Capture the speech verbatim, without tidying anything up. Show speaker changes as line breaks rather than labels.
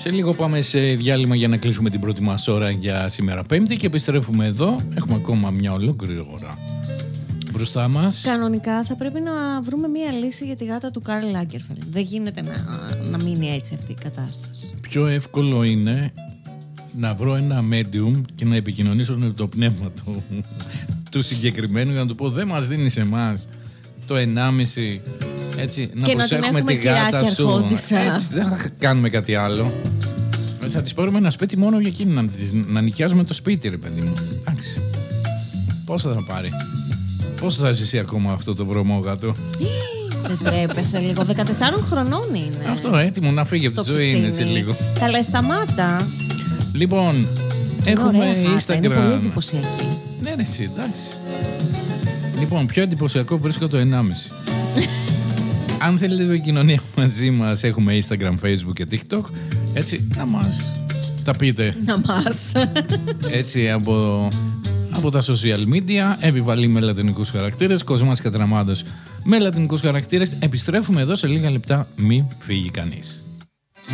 Σε λίγο πάμε σε διάλειμμα για να κλείσουμε την πρώτη μας ώρα για σήμερα Πέμπτη και επιστρέφουμε εδώ. Έχουμε ακόμα μια ολόκληρη ώρα μπροστά μας.
Κανονικά θα πρέπει να βρούμε μια λύση για τη γάτα του Καρλ Λάγκερφελντ. Δεν γίνεται να, να μείνει έτσι αυτή η κατάσταση.
Πιο εύκολο είναι να βρω ένα medium και να επικοινωνήσω με το πνεύμα του, του συγκεκριμένου για να του πω δεν μας δίνεις εμάς το ενάμιση, έτσι, να
και
προσέχουμε
να
τη γάτα σου.
Αρχόντισσα.
Έτσι, δεν θα κάνουμε κάτι άλλο. Θα της πάρουμε ένα σπίτι μόνο για εκείνη, να, να νοικιάζουμε το σπίτι, ρε παιδί μου. Εντάξει. Πόσο θα πάρει? Πόσο θα ζήσει εσύ ακόμα αυτό το βρωμόγατο?
Δεν τρέπεσαι λίγο, δεκατεσσάρων χρονών είναι.
Αυτό έτοιμο να φύγει από
το
τη ζωή είναι σε λίγο.
Καλέ, σταμάτα.
Λοιπόν, έχουμε
ωραία,
Instagram.
Είναι πολύ εντυπωσιακή.
Ναι, ναι, εσύ, εντάξει. Λοιπόν, πιο εντυπωσιακό βρίσκω το ενάμιση. Αν θέλετε επικοινωνία μαζί μας, έχουμε Instagram, Facebook και TikTok. Έτσι, να μας τα πείτε.
Να μας.
Έτσι, από, από τα social media, Εβιβαλή με λατινικούς χαρακτήρες, Κοσμάς Κατραμάντος με λατινικούς χαρακτήρες. Επιστρέφουμε εδώ σε λίγα λεπτά, μην φύγει κανείς.